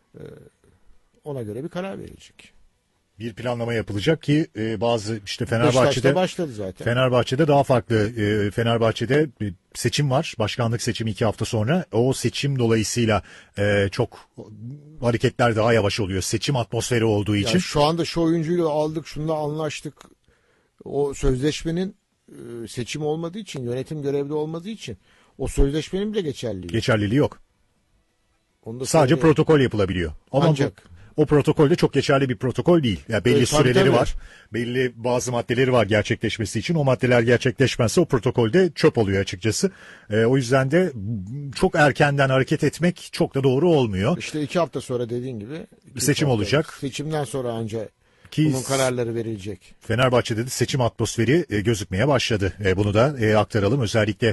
Ona göre bir karar verilecek. Bir planlama yapılacak ki bazı işte Beşiktaş'ta başladı zaten. Fenerbahçe'de daha farklı. Fenerbahçe'de seçim var. Başkanlık seçimi 2 hafta sonra. O seçim dolayısıyla çok hareketler daha yavaş oluyor. Seçim atmosferi olduğu için. Yani şu anda şu oyuncuyla aldık, şununla anlaştık. O sözleşmenin seçim olmadığı için, yönetim görevli olmadığı için o sözleşmenin bile geçerliliği yok. Onu da sadece protokol yapılabiliyor. Ama ancak o protokol de çok geçerli bir protokol değil. Yani belli süreleri var. Belli bazı maddeleri var gerçekleşmesi için. O maddeler gerçekleşmezse o protokolde çöp oluyor açıkçası. O yüzden de çok erkenden hareket etmek çok da doğru olmuyor. İşte 2 hafta sonra dediğin gibi seçim olacak. Seçimden sonra ancak bunun kararları verilecek. Fenerbahçe'de de seçim atmosferi gözükmeye başladı. Bunu da aktaralım. Özellikle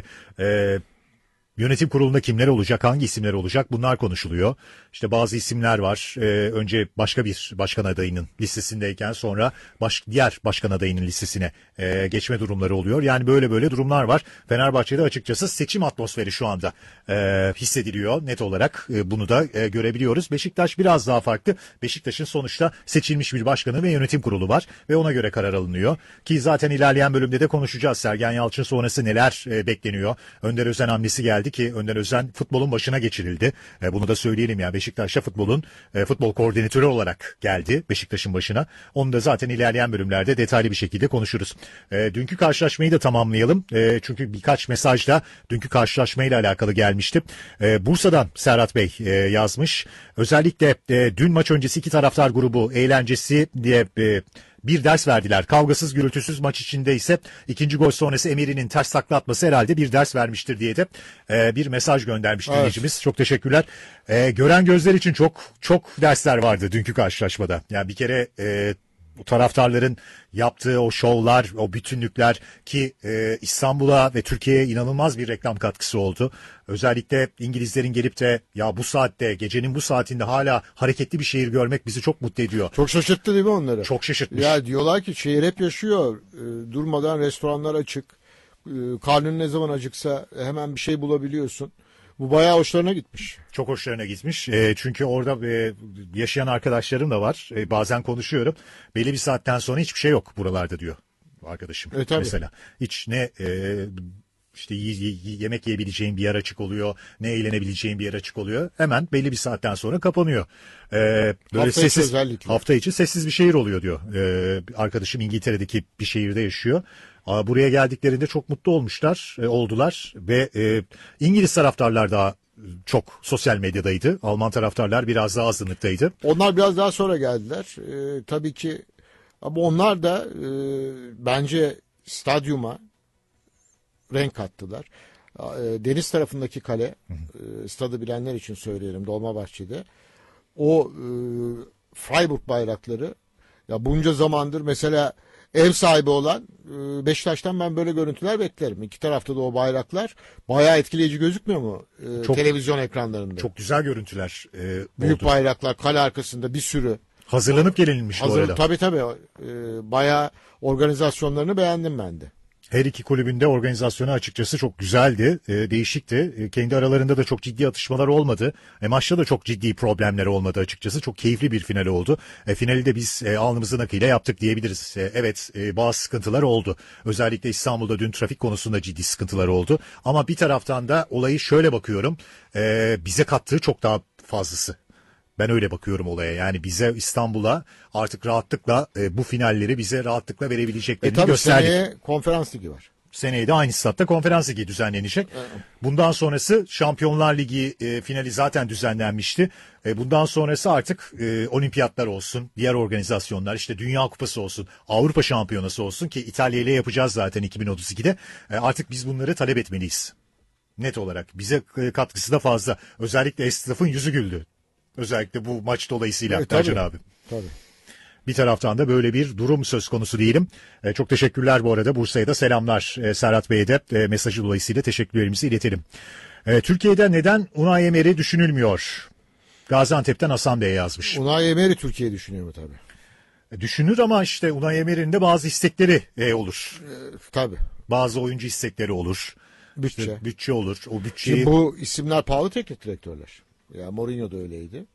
yönetim kurulunda kimler olacak, hangi isimler olacak bunlar konuşuluyor. İşte bazı isimler var. Önce başka bir başkan adayının listesindeyken sonra diğer başkan adayının listesine geçme durumları oluyor. Yani böyle durumlar var. Fenerbahçe'de açıkçası seçim atmosferi şu anda hissediliyor net olarak. Bunu da görebiliyoruz. Beşiktaş biraz daha farklı. Beşiktaş'ın sonuçta seçilmiş bir başkanı ve yönetim kurulu var ve ona göre karar alınıyor. Ki zaten ilerleyen bölümde de konuşacağız. Sergen Yalçın sonrası neler bekleniyor. Önder Özen hamlesi geldi ki Önder Özen futbolun başına geçirildi. Bunu da söyleyelim ya, Beşiktaş'ta futbol koordinatörü olarak geldi Beşiktaş'ın başına. Onu da zaten ilerleyen bölümlerde detaylı bir şekilde konuşuruz. Dünkü karşılaşmayı da tamamlayalım. Çünkü birkaç mesaj da dünkü karşılaşmayla alakalı gelmişti. Bursa'dan Serhat Bey yazmış. Özellikle dün maç öncesi iki taraftar grubu eğlencesi diye bir ders verdiler. Kavgasız gürültüsüz maç içinde ise ikinci gol sonrası Emery'nin ters takla atması herhalde bir ders vermiştir diye de bir mesaj göndermiş dinleyicimiz. Çok teşekkürler. Gören gözler için çok dersler vardı dünkü karşılaşmada. Yani bir kere bu taraftarların yaptığı o şovlar, o bütünlükler ki İstanbul'a ve Türkiye'ye inanılmaz bir reklam katkısı oldu. Özellikle İngilizlerin gelip de ya bu saatte, gecenin bu saatinde hala hareketli bir şehir görmek bizi çok mutlu ediyor. Çok şaşırttı değil mi onları? Çok şaşırtmış. Ya diyorlar ki şehir hep yaşıyor. Durmadan restoranlar açık. Karnın ne zaman acıksa hemen bir şey bulabiliyorsun. Bu bayağı hoşlarına gitmiş. Çok hoşlarına gitmiş. Çünkü orada yaşayan arkadaşlarım da var. Bazen konuşuyorum. Belli bir saatten sonra hiçbir şey yok buralarda diyor arkadaşım. Mesela. Hiç ne işte yemek yiyebileceğin bir yer açık oluyor. Ne eğlenebileceğin bir yer açık oluyor. Hemen belli bir saatten sonra kapanıyor. Böyle hafta içi sessiz bir şehir oluyor diyor. Arkadaşım İngiltere'deki bir şehirde yaşıyor. Buraya geldiklerinde çok mutlu oldular ve İngiliz taraftarlar daha çok sosyal medyadaydı. Alman taraftarlar biraz daha azınlıktaydı. Onlar biraz daha sonra geldiler. Tabii ki ama onlar da bence stadyuma renk kattılar. Deniz tarafındaki kale, stadı bilenler için söyleyelim, Dolmabahçe'de. O Freiburg bayrakları ya bunca zamandır mesela ev sahibi olan Beşiktaş'tan ben böyle görüntüler beklerim. İki tarafta da o bayraklar bayağı etkileyici gözükmüyor mu televizyon ekranlarında? Çok güzel görüntüler Büyük oldu. bayraklar, kale arkasında bir sürü. Hazırlanıp gelinmiş bu arada. Tabii. Bayağı organizasyonlarını beğendim ben de. Her iki kulübün de organizasyonu açıkçası çok güzeldi, değişikti. Kendi aralarında da çok ciddi atışmalar olmadı. Maçta da çok ciddi problemler olmadı açıkçası. Çok keyifli bir final oldu. Finali de biz alnımızın akıyla yaptık diyebiliriz. Evet, bazı sıkıntılar oldu. Özellikle İstanbul'da dün trafik konusunda ciddi sıkıntılar oldu. Ama bir taraftan da olayı şöyle bakıyorum. Bize kattığı çok daha fazlası. Ben öyle bakıyorum olaya. Yani bize İstanbul'a artık rahatlıkla bu finalleri bize rahatlıkla verebileceklerini gösterdik. Seneye konferans ligi var. Seneye de aynı statta konferans ligi düzenlenecek. Bundan sonrası Şampiyonlar Ligi finali zaten düzenlenmişti. Bundan sonrası artık olimpiyatlar olsun, diğer organizasyonlar, işte Dünya Kupası olsun, Avrupa Şampiyonası olsun ki İtalya ile yapacağız zaten 2032'de. Artık biz bunları talep etmeliyiz. Net olarak bize katkısı da fazla. Özellikle esnafın yüzü güldü. Özellikle bu maç dolayısıyla Ercan abi. Tabii. Bir taraftan da böyle bir durum söz konusu diyelim. Çok teşekkürler bu arada. Bursa'ya da selamlar. Serhat Bey'e de mesajı dolayısıyla teşekkürlerimizi iletelim. Türkiye'de neden Unai Emery düşünülmüyor? Gaziantep'ten Hasan Bey yazmış. Unai Emery Türkiye düşünüyor mu tabii? Düşünür ama işte Unai Emery'nin de bazı istekleri olur. Tabii. Bazı oyuncu istekleri olur. Bütçe. İşte bütçe olur. O bütçeyi... Şimdi bu isimler pahalı teknik direktörler. Ya Mourinho da öyleydi.